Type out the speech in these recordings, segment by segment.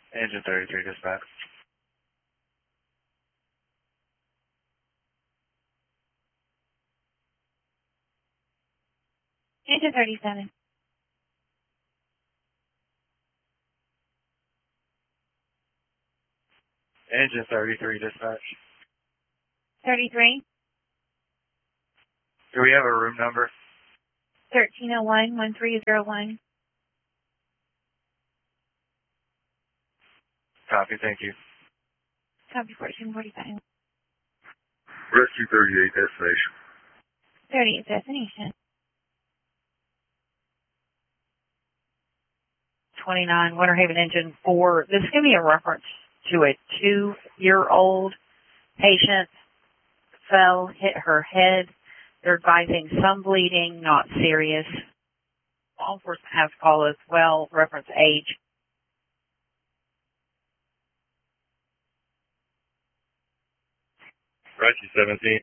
Engine 33 dispatch. Engine 37. Engine 33 dispatch. 33. Do we have a room number? 1301, 1301. Copy, thank you. Copy 1445. Rescue 38 destination. 38 destination. 29, Winter Haven Engine 4. This is going to be a reference to a 2-year-old patient fell, hit her head. They're advising some bleeding, not serious. Law enforcement has to call as well, reference age. Rescue 17.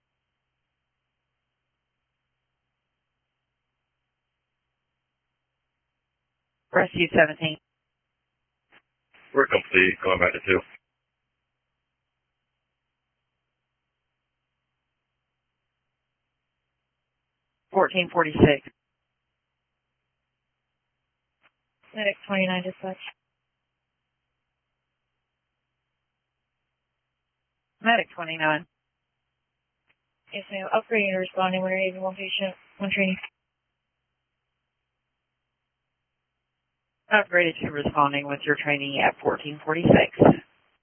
Rescue 17. We're complete. Going back to 2. $14.46. Medic 29 dispatch. Medic 29. Yes, ma'am. Upgrading and responding. Winter Haven, one patient, one training. Upgraded to responding with your trainee at 1446.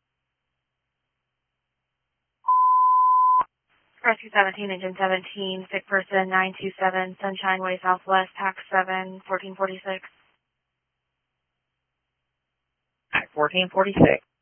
Rescue 17, Engine 17, sick person 927, Sunshine Way Southwest, Pack 7, 1446. At 1446.